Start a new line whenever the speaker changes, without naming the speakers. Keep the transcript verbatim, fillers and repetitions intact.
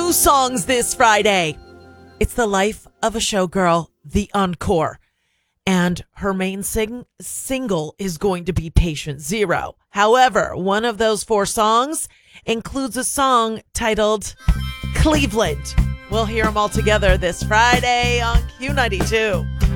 two songs this Friday. It's the life of a showgirl, The Encore. And her main sing- single is going to be Patient Zero. However, one of those four songs includes a song titled Cleveland. We'll hear them all together this Friday on Q ninety-two.